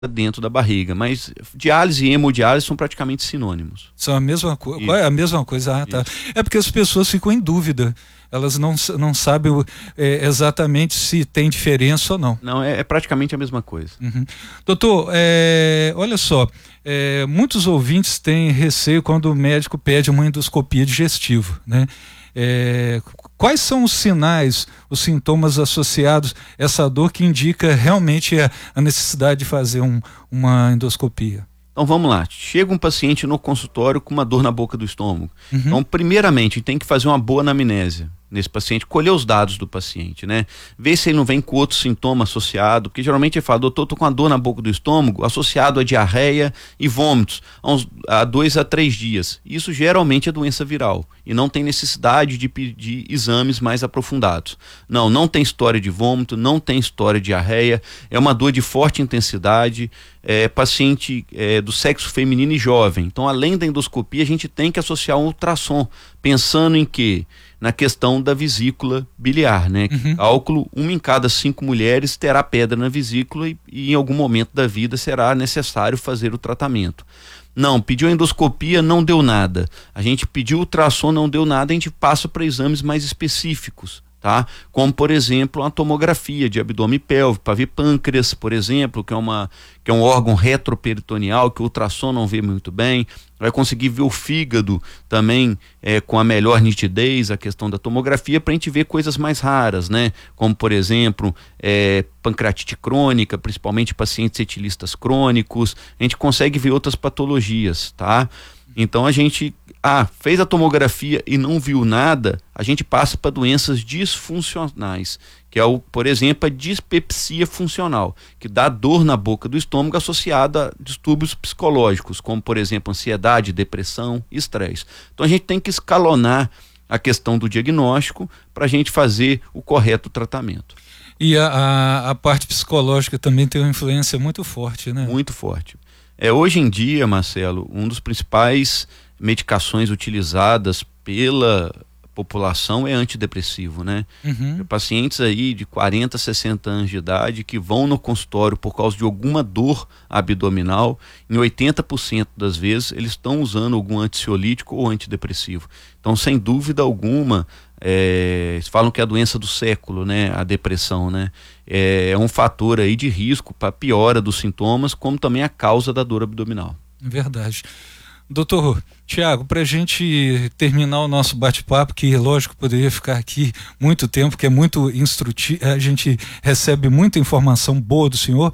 dentro da barriga, mas diálise e hemodiálise são praticamente sinônimos. São a mesma coisa? Qual é a mesma coisa? Ah, tá. É porque as pessoas ficam em dúvida, elas não sabem exatamente se tem diferença ou não. Não, é praticamente a mesma coisa. Uhum. Doutor, olha só, muitos ouvintes têm receio quando o médico pede uma endoscopia digestiva, né? Quais são os sinais, os sintomas associados a essa dor que indica realmente a necessidade de fazer uma endoscopia? Então vamos lá, chega um paciente no consultório com uma dor na boca do estômago. Uhum. Então primeiramente tem que fazer uma boa anamnese nesse paciente, colher os dados do paciente, né? Ver se ele não vem com outro sintoma associado, porque geralmente ele fala, doutor, tô com uma dor na boca do estômago associado a diarreia e vômitos há 2 a 3 dias. Isso geralmente é doença viral e não tem necessidade de pedir exames mais aprofundados. Não tem história de vômito, não tem história de diarreia, é uma dor de forte intensidade, paciente do sexo feminino e jovem. Então, além da endoscopia, a gente tem que associar um ultrassom, pensando em quê? Na questão da vesícula biliar, né? Uhum. Cálculo, 1 em cada 5 mulheres terá pedra na vesícula e em algum momento da vida será necessário fazer o tratamento. Não, pediu endoscopia, não deu nada. A gente pediu ultrassom, não deu nada, a gente passa para exames mais específicos, tá? Como, por exemplo, a tomografia de abdômen pélvico, para ver pâncreas, por exemplo, que é um órgão retroperitoneal que o ultrassom não vê muito bem. Vai conseguir ver o fígado também com a melhor nitidez, a questão da tomografia, para a gente ver coisas mais raras, né? Como, por exemplo, pancreatite crônica, principalmente pacientes etilistas crônicos. A gente consegue ver outras patologias, tá? Então a gente fez a tomografia e não viu nada, a gente passa para doenças disfuncionais, que é, por exemplo, a dispepsia funcional, que dá dor na boca do estômago associada a distúrbios psicológicos, como, por exemplo, ansiedade, depressão, estresse. Então a gente tem que escalonar a questão do diagnóstico para a gente fazer o correto tratamento. E a parte psicológica também tem uma influência muito forte, né? Muito forte. Hoje em dia, Marcelo, um dos principais medicações utilizadas pela população é antidepressivo, né? Uhum. Pacientes aí de 40, 60 anos de idade que vão no consultório por causa de alguma dor abdominal, em 80% das vezes eles estão usando algum ansiolítico ou antidepressivo. Então, sem dúvida alguma, eles falam que é a doença do século, né? A depressão, né? É um fator aí de risco para piora dos sintomas, como também a causa da dor abdominal. Verdade. Doutor Tiago, para a gente terminar o nosso bate-papo, que lógico poderia ficar aqui muito tempo, que é muito instrutivo, a gente recebe muita informação boa do senhor,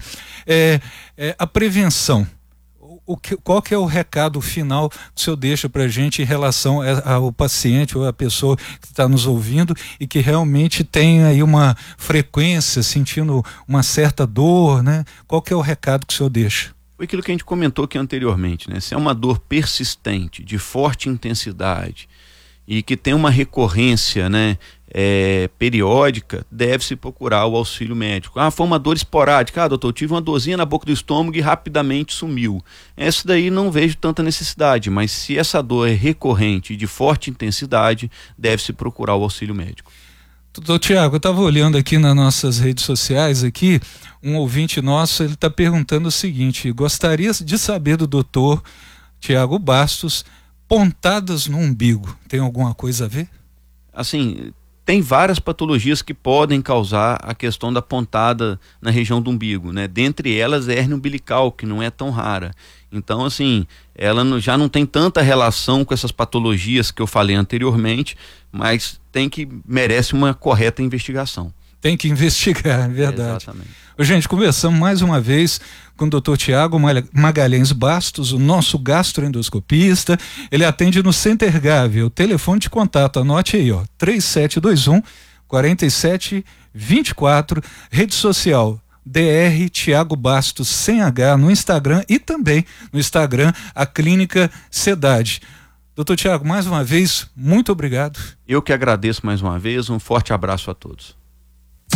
a prevenção. Qual que é o recado final que o senhor deixa para a gente em relação ao paciente ou a pessoa que está nos ouvindo e que realmente tem aí uma frequência, sentindo uma certa dor, né? Qual que é o recado que o senhor deixa? Foi aquilo que a gente comentou aqui anteriormente, né? Se é uma dor persistente, de forte intensidade e que tem uma recorrência, né, periódica, deve-se procurar o auxílio médico. Foi uma dor esporádica. Doutor, eu tive uma dorzinha na boca do estômago e rapidamente sumiu. Essa daí não vejo tanta necessidade, mas se essa dor é recorrente e de forte intensidade, deve-se procurar o auxílio médico. Doutor Tiago, eu estava olhando aqui nas nossas redes sociais aqui, um ouvinte nosso, ele está perguntando o seguinte: gostaria de saber do doutor Tiago Bastos, pontadas no umbigo, tem alguma coisa a ver? Assim, tem várias patologias que podem causar a questão da pontada na região do umbigo, né? Dentre elas, a hérnia umbilical, que não é tão rara. Então, assim, ela já não tem tanta relação com essas patologias que eu falei anteriormente, mas merece uma correta investigação. Tem que investigar, é verdade. Exatamente. Gente, conversamos mais uma vez com o Dr. Tiago Magalhães Bastos, o nosso gastroendoscopista. Ele atende no Center Gávea. O telefone de contato, anote aí, 3721-4724, rede social Dr. Tiago Bastos sem H no Instagram e também no Instagram a Clínica Cidade. Doutor Tiago, mais uma vez, muito obrigado. Eu que agradeço mais uma vez, um forte abraço a todos.